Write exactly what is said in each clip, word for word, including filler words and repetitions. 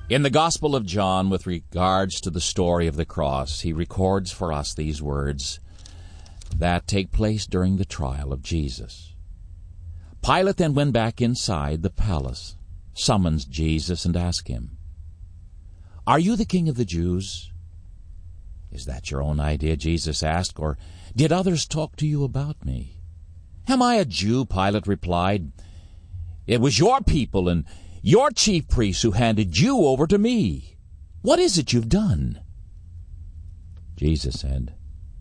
In the Gospel of John, with regards to the story of the cross, he records for us these words that take place during the trial of Jesus. Pilate then went back inside the palace, summoned Jesus, and asked him, "Are you the king of the Jews?" "Is that your own idea?" Jesus asked, "or did others talk to you about me?" "Am I a Jew?" Pilate replied. "It was your people and your chief priests who handed you over to me. What is it you've done?" Jesus said,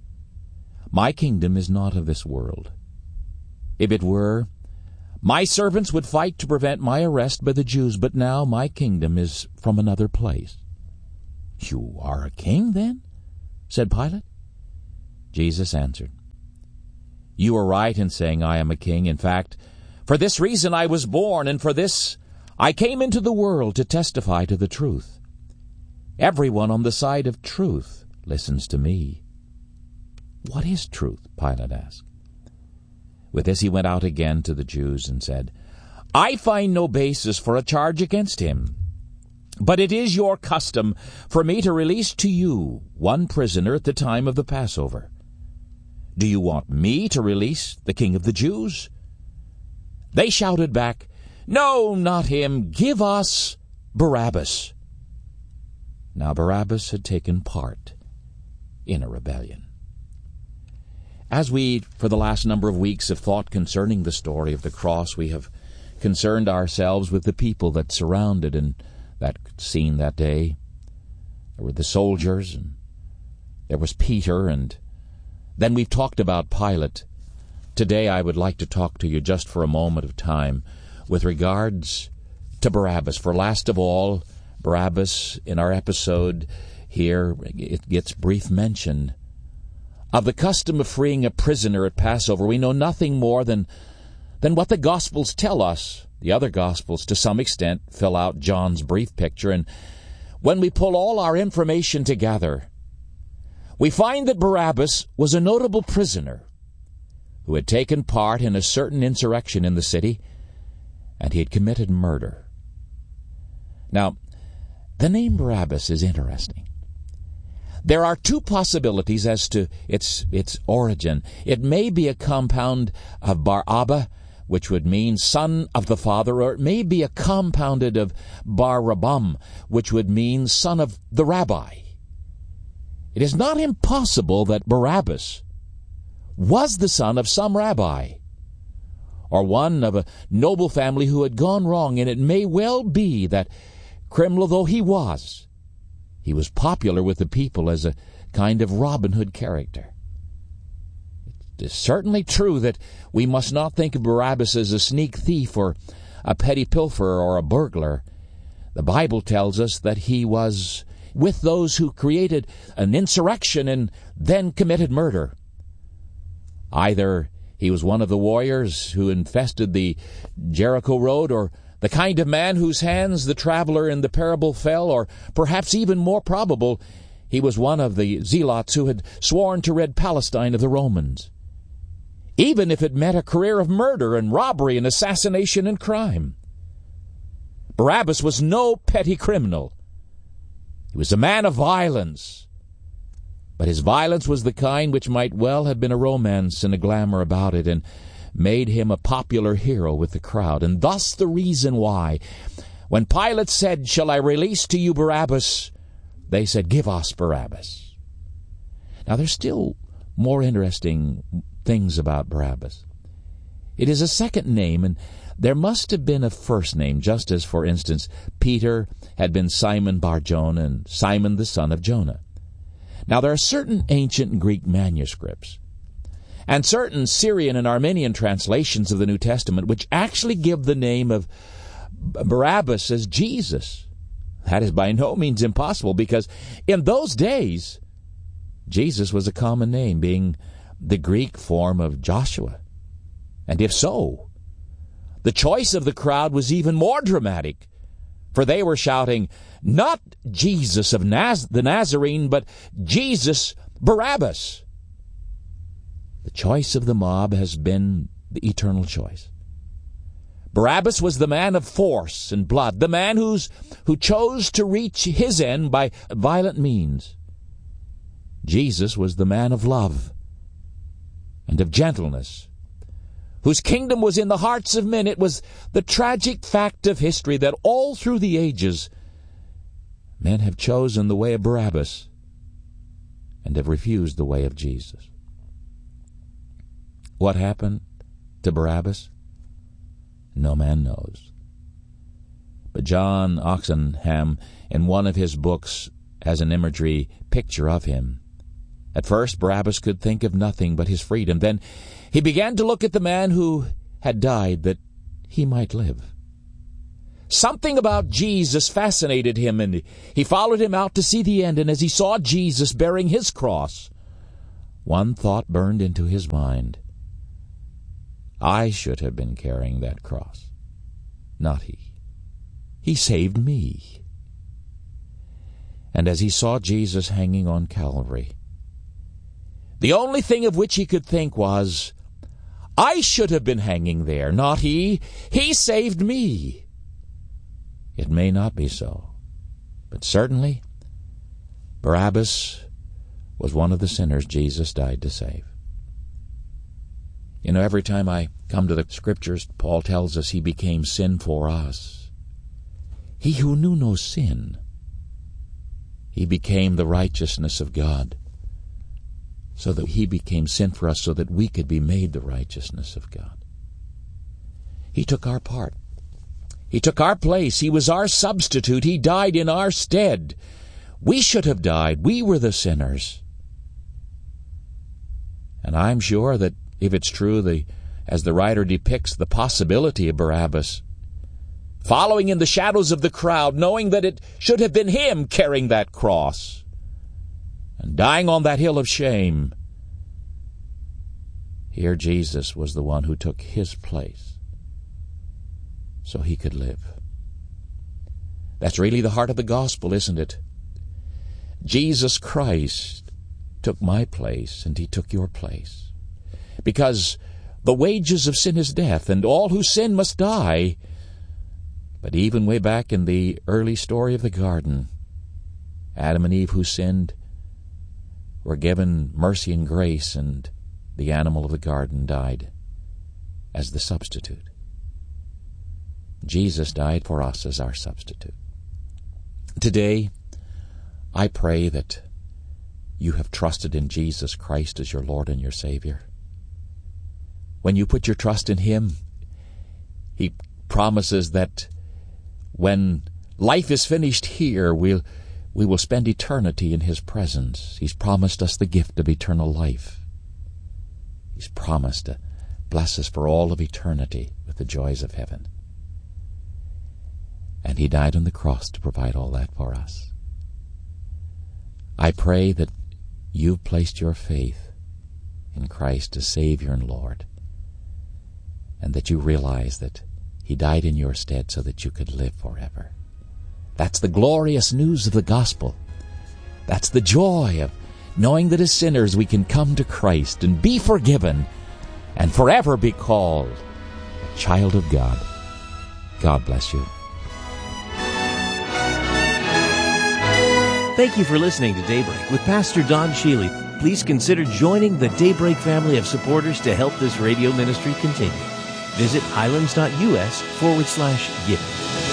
"My kingdom is not of this world. If it were, my servants would fight to prevent my arrest by the Jews, but now my kingdom is from another place." "You are a king, then?" said Pilate. Jesus answered, "You are right in saying I am a king. In fact, for this reason I was born, and for this I came into the world to testify to the truth. Everyone on the side of truth listens to me." "What is truth?" Pilate asked. With this he went out again to the Jews and said, "I find no basis for a charge against him. But it is your custom for me to release to you one prisoner at the time of the Passover. Do you want me to release the King of the Jews?" They shouted back, "No, not him. Give us Barabbas." Now Barabbas had taken part in a rebellion. As we, for the last number of weeks, have thought concerning the story of the cross, we have concerned ourselves with the people that surrounded and that scene that day. There were the soldiers, and there was Peter, and then we've talked about Pilate. Today I would like to talk to you just for a moment of time with regards to Barabbas. For last of all, Barabbas, in our episode here, it gets brief mention. Of the custom of freeing a prisoner at Passover, we know nothing more than, than what the Gospels tell us. The other Gospels, to some extent, fill out John's brief picture, and when we pull all our information together, we find that Barabbas was a notable prisoner who had taken part in a certain insurrection in the city, and he had committed murder. Now, the name Barabbas is interesting. There are two possibilities as to its its origin. It may be a compound of Bar Abba, which would mean son of the father, or it may be a compounded of Bar Rabbam, which would mean son of the rabbi. It is not impossible that Barabbas was the son of some rabbi, or one of a noble family who had gone wrong, and it may well be that, criminal though he was, he was popular with the people as a kind of Robin Hood character. It is certainly true that we must not think of Barabbas as a sneak thief or a petty pilferer or a burglar. The Bible tells us that he was with those who created an insurrection and then committed murder. Either he was one of the warriors who infested the Jericho road, or the kind of man whose hands the traveler in the parable fell, or perhaps even more probable, he was one of the zealots who had sworn to rid Palestine of the Romans. Even if it meant a career of murder and robbery and assassination and crime. Barabbas was no petty criminal. He was a man of violence. But his violence was the kind which might well have been a romance and a glamour about it, and made him a popular hero with the crowd. And thus the reason why, when Pilate said, "Shall I release to you Barabbas?" they said, "Give us Barabbas." Now there's still more interesting things about Barabbas. It is a second name, and there must have been a first name, just as, for instance, Peter had been Simon Bar-Jonah and Simon the son of Jonah. Now there are certain ancient Greek manuscripts and certain Syrian and Armenian translations of the New Testament which actually give the name of Barabbas as Jesus. That is by no means impossible, because in those days, Jesus was a common name, being the Greek form of Joshua. And if so, the choice of the crowd was even more dramatic, for they were shouting, not Jesus of Naz- the Nazarene, but Jesus Barabbas. The choice of the mob has been the eternal choice. Barabbas was the man of force and blood, the man who's, who chose to reach his end by violent means. Jesus was the man of love and of gentleness, whose kingdom was in the hearts of men. It was the tragic fact of history that all through the ages, men have chosen the way of Barabbas and have refused the way of Jesus. What happened to Barabbas? No man knows. But John Oxenham, in one of his books, has an imagery picture of him. At first, Barabbas could think of nothing but his freedom. Then he began to look at the man who had died that he might live. Something about Jesus fascinated him, and he followed him out to see the end. And as he saw Jesus bearing his cross, one thought burned into his mind. I should have been carrying that cross, not he. He saved me. And as he saw Jesus hanging on Calvary, the only thing of which he could think was, I should have been hanging there, not he. He saved me. It may not be so, but certainly Barabbas was one of the sinners Jesus died to save. You know, every time I come to the Scriptures, Paul tells us he became sin for us. He who knew no sin, he became the righteousness of God, so that he became sin for us, so that we could be made the righteousness of God. He took our part. He took our place. He was our substitute. He died in our stead. We should have died. We were the sinners. And I'm sure that if it's true, the, as the writer depicts the possibility of Barabbas, following in the shadows of the crowd, knowing that it should have been him carrying that cross and dying on that hill of shame, here Jesus was the one who took his place so he could live. That's really the heart of the gospel, isn't it? Jesus Christ took my place, and he took your place. Because the wages of sin is death, and all who sin must die. But even way back in the early story of the garden, Adam and Eve who sinned were given mercy and grace, and the animal of the garden died as the substitute. Jesus died for us as our substitute. Today, I pray that you have trusted in Jesus Christ as your Lord and your Savior. When you put your trust in him, he promises that when life is finished here, we'll, we will spend eternity in his presence. He's promised us the gift of eternal life. He's promised to bless us for all of eternity with the joys of heaven. And he died on the cross to provide all that for us. I pray that you've placed your faith in Christ as Savior and Lord, and that you realize that he died in your stead so that you could live forever. That's the glorious news of the gospel. That's the joy of knowing that as sinners we can come to Christ and be forgiven and forever be called a child of God. God bless you. Thank you for listening to Daybreak with Pastor Don Shealy. Please consider joining the Daybreak family of supporters to help this radio ministry continue. Visit highlands.us forward slash giving.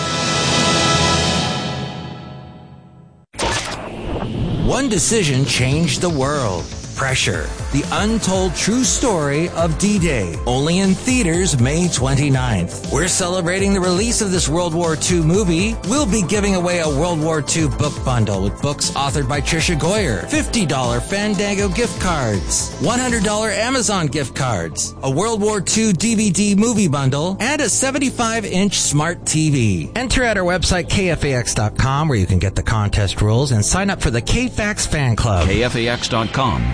One decision changed the world. Pressure. The untold true story of D-Day. Only in theaters May twenty-ninth. We're celebrating the release of this World War Two movie. We'll be giving away a World War Two book bundle with books authored by Tricia Goyer, fifty dollars Fandango gift cards, one hundred dollars Amazon gift cards, a World War Two D V D movie bundle, and a seventy-five inch smart T V. Enter at our website K F A X dot com where you can get the contest rules and sign up for the K F A X fan club. K F A X dot com.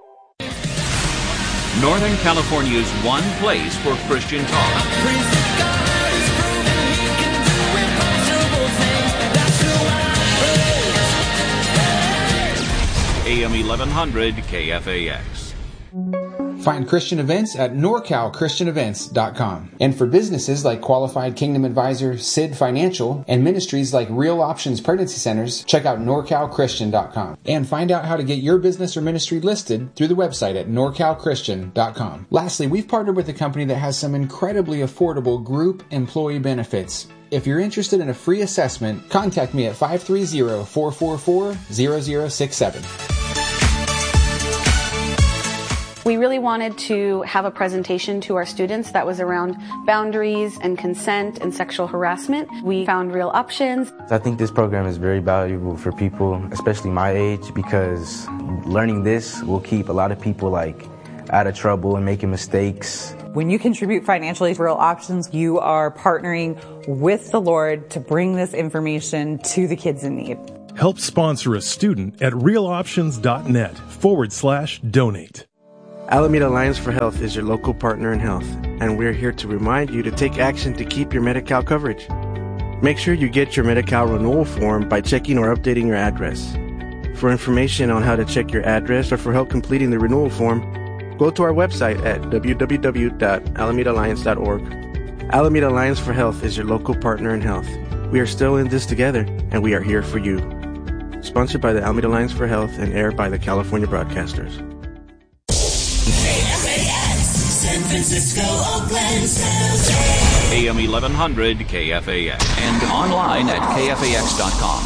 Northern California's one place for Christian talk. A M eleven hundred K F A X. Find Christian events at nor cal christian events dot com. And for businesses like Qualified Kingdom Advisor, S I D Financial, and ministries like Real Options Pregnancy Centers, check out nor cal christian dot com. And find out how to get your business or ministry listed through the website at nor cal christian dot com. Lastly, we've partnered with a company that has some incredibly affordable group employee benefits. If you're interested in a free assessment, contact me at five three zero, four four four, zero zero six seven. We really wanted to have a presentation to our students that was around boundaries and consent and sexual harassment. We found Real Options. I think this program is very valuable for people, especially my age, because learning this will keep a lot of people like out of trouble and making mistakes. When you contribute financially to Real Options, you are partnering with the Lord to bring this information to the kids in need. Help sponsor a student at realoptions.net forward slash donate. Alameda Alliance for Health is your local partner in health, and we're here to remind you to take action to keep your Medi-Cal coverage. Make sure you get your Medi-Cal renewal form by checking or updating your address. For information on how to check your address or for help completing the renewal form, go to our website at w w w dot alameda alliance dot org. Alameda Alliance for Health is your local partner in health. We are still in this together, and we are here for you. Sponsored by the Alameda Alliance for Health and aired by the California Broadcasters. San Francisco, Oakland, San Jose. A M eleven hundred K F A X and online at K F A X dot com.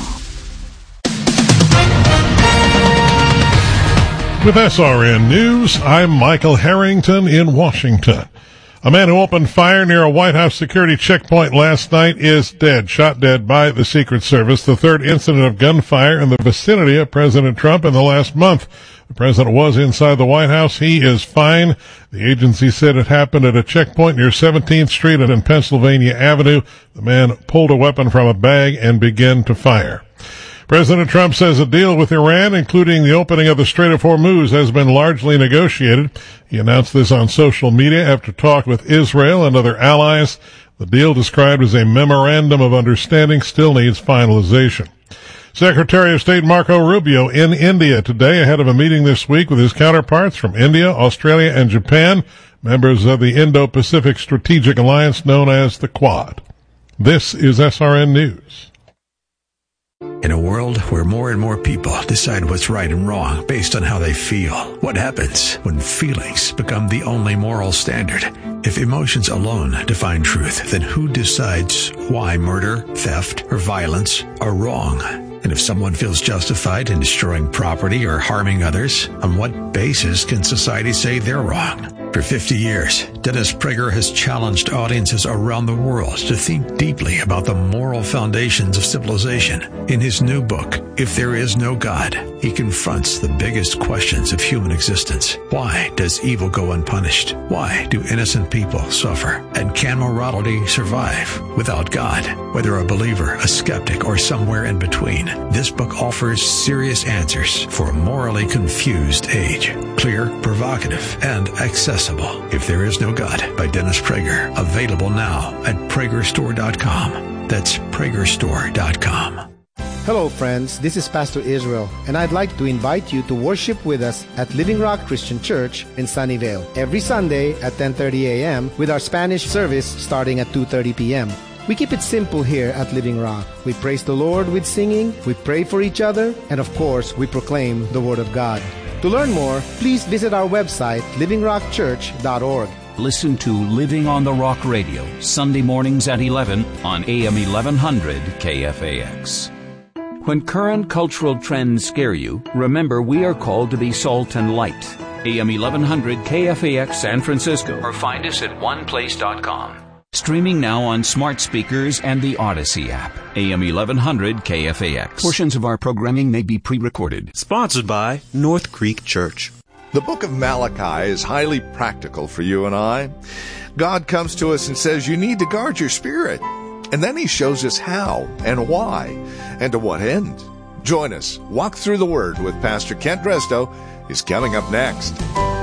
With S R N News, I'm Michael Harrington in Washington. A man who opened fire near a White House security checkpoint last night is dead, shot dead by the Secret Service, the third incident of gunfire in the vicinity of President Trump in the last month. The president was inside the White House. He is fine. The agency said it happened at a checkpoint near seventeenth Street and Pennsylvania Avenue. The man pulled a weapon from a bag and began to fire. President Trump says a deal with Iran, including the opening of the Strait of Hormuz, has been largely negotiated. He announced this on social media after talk with Israel and other allies. The deal, described as a memorandum of understanding, still needs finalization. Secretary of State Marco Rubio in India today ahead of a meeting this week with his counterparts from India, Australia, and Japan, members of the Indo-Pacific Strategic Alliance known as the Quad. This is S R N News. In a world where more and more people decide what's right and wrong based on how they feel, what happens when feelings become the only moral standard? If emotions alone define truth, then who decides why murder, theft, or violence are wrong? And if someone feels justified in destroying property or harming others, on what basis can society say they're wrong? For fifty years, Dennis Prager has challenged audiences around the world to think deeply about the moral foundations of civilization. In his new book, If There Is No God, he confronts the biggest questions of human existence. Why does evil go unpunished? Why do innocent people suffer? And can morality survive without God? Whether a believer, a skeptic, or somewhere in between, this book offers serious answers for a morally confused age. Clear, provocative, and accessible. If There Is No God by Dennis Prager. Available now at prager store dot com. That's prager store dot com. Hello friends, this is Pastor Israel, and I'd like to invite you to worship with us at Living Rock Christian Church in Sunnyvale every Sunday at ten thirty a.m. with our Spanish service starting at two thirty p.m. We keep it simple here at Living Rock. We praise the Lord with singing, we pray for each other, and of course, we proclaim the Word of God. To learn more, please visit our website, living rock church dot org. Listen to Living on the Rock Radio, Sunday mornings at eleven on A M eleven hundred K F A X. When current cultural trends scare you, remember we are called to be salt and light. A M eleven hundred K F A X San Francisco, or find us at one place dot com. Streaming now on smart speakers and the Odyssey app. A M eleven hundred K F A X. Portions of our programming may be pre-recorded. Sponsored by North Creek Church. The book of Malachi is highly practical for you and I. God comes to us and says, you need to guard your spirit. And then he shows us how and why and to what end. Join us. Walk Through the Word with Pastor Kent Dresto is coming up next.